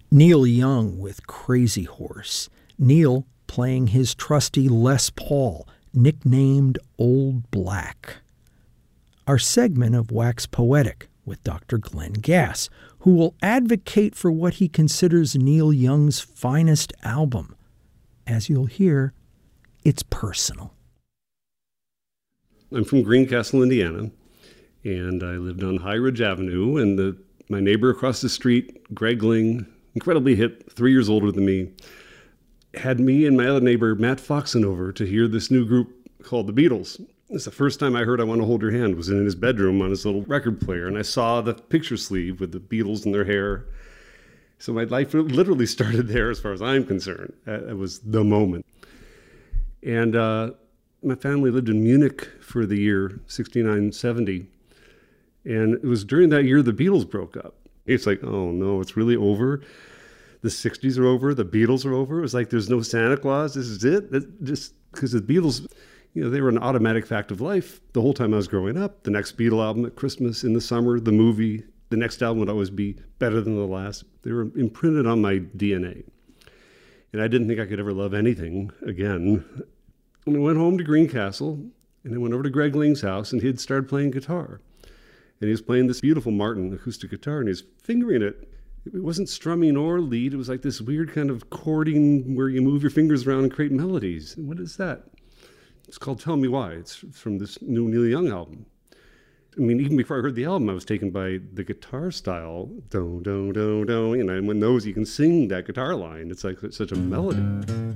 Neil Young with Crazy Horse. Neil playing his trusty Les Paul, nicknamed Old Black. Our segment of Wax Poetic with Dr. Glenn Gass, who will advocate for what he considers Neil Young's finest album. As you'll hear, it's personal. I'm from Greencastle, Indiana, and I lived on High Ridge Avenue, and my neighbor across the street, Greg Ling, incredibly hip, 3 years older than me, had me and my other neighbor, Matt Foxon, over to hear this new group called the Beatles. It's the first time I heard I Want to Hold Your Hand was in his bedroom on his little record player, and I saw the picture sleeve with the Beatles and their hair. So my life literally started there as far as I'm concerned. It was the moment. And my family lived in Munich for the year 69, 70. And it was during that year the Beatles broke up. It's like, oh no, it's really over. The 60s are over. The Beatles are over. It was like, there's no Santa Claus. This is it. Just because the Beatles, they were an automatic fact of life the whole time I was growing up. The next Beatle album at Christmas, in the summer, the movie, the next album would always be better than the last. They were imprinted on my DNA. And I didn't think I could ever love anything again. And I went home to Greencastle, and I went over to Greg Ling's house, and he'd started playing guitar. And he was playing this beautiful Martin acoustic guitar, and he was fingering it. It wasn't strumming or lead. It was like this weird kind of chording where you move your fingers around and create melodies. What is that? It's called Tell Me Why. It's from this new Neil Young album. I mean, even before I heard the album, I was taken by the guitar style. Do, do, do, do. And when those, you can sing that guitar line. It's like such a melody.